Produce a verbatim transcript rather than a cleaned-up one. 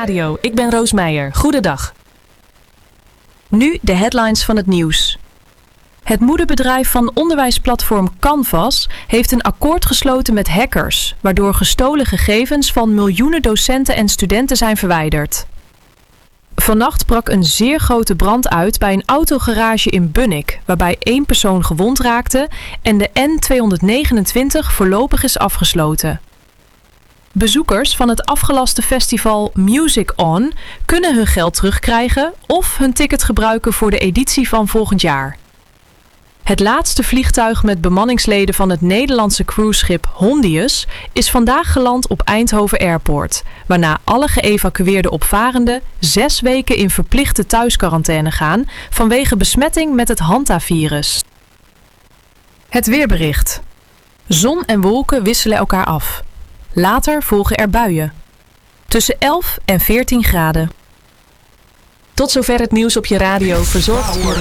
Radio, ik ben Roos Meijer. Goedendag. Nu de headlines van het nieuws. Het moederbedrijf van onderwijsplatform Canvas heeft een akkoord gesloten met hackers, waardoor gestolen gegevens van miljoenen docenten en studenten zijn verwijderd. Vannacht brak een zeer grote brand uit bij een autogarage in Bunnik, waarbij één persoon gewond raakte en de N tweehonderdnegenentwintig voorlopig is afgesloten. Bezoekers van het afgelaste festival Music On kunnen hun geld terugkrijgen of hun ticket gebruiken voor de editie van volgend jaar. Het laatste vliegtuig met bemanningsleden van het Nederlandse cruiseschip Hondius is vandaag geland op Eindhoven Airport, waarna alle geëvacueerde opvarenden zes weken in verplichte thuisquarantaine gaan vanwege besmetting met het hantavirus. Het weerbericht. Zon en wolken wisselen elkaar af. Later volgen er buien. Tussen elf en veertien graden. Tot zover het nieuws op je radio, verzorgd door